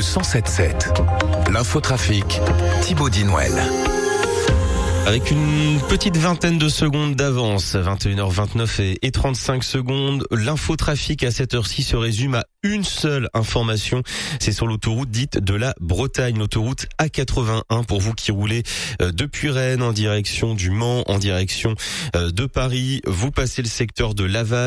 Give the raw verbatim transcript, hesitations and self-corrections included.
cent sept sept. L'infotrafic, Thibaut Dinouel. Avec une petite vingtaine de secondes d'avance, vingt et une heures vingt-neuf et trente-cinq secondes, l'infotrafic à cette heure-ci se résume à une seule information. C'est sur l'autoroute dite de la Bretagne, l'autoroute A quatre-vingt-un, pour vous qui roulez depuis Rennes en direction du Mans, en direction de Paris. Vous passez le secteur de Laval.